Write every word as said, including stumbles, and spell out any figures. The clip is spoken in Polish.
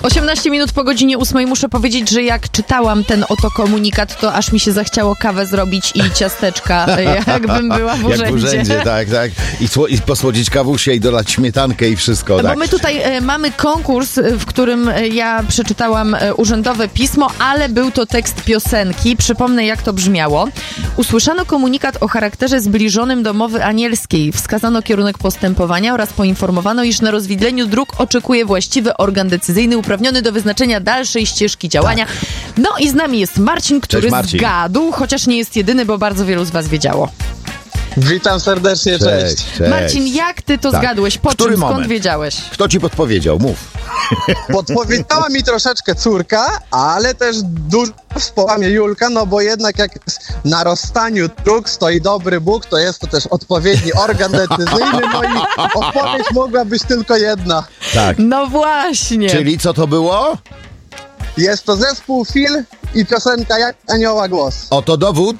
osiemnaście minut po godzinie ósmej. Muszę powiedzieć, że jak czytałam ten oto komunikat, to aż mi się zachciało kawę zrobić i ciasteczka, jakbym była w urzędzie. Jak w urzędzie, tak, tak. I, sło- i posłodzić kawusie i dolać śmietankę i wszystko, Bo tak. my tutaj e, mamy konkurs, w którym e, ja przeczytałam e, urzędowe pismo, ale był to tekst piosenki. Przypomnę, jak to brzmiało. Usłyszano komunikat o charakterze zbliżonym do mowy anielskiej. Wskazano kierunek postępowania oraz poinformowano, iż na rozwidleniu dróg oczekuje właściwy organ decyzyjny uprawniony do wyznaczenia dalszej ścieżki działania. Tak. No i z nami jest Marcin, który Cześć, Marcin. zgadł, chociaż nie jest jedyny, bo bardzo wielu z was wiedziało. Witam serdecznie, cześć. Cześć, cześć. Marcin, jak ty to Tak. zgadłeś? Po Który czym? Skąd moment? wiedziałeś? Kto ci podpowiedział? Mów. Podpowiedziała mi troszeczkę córka, ale też dużo wspomniała mnie Julka, no bo jednak jak na rozstaniu dróg stoi dobry Bóg, to jest to też odpowiedni organ decyzyjny, no i odpowiedź mogła być tylko jedna. Tak. No właśnie. Czyli co to było? Jest to zespół Fil i piosenka Jak Anioła Głos. Oto dowód.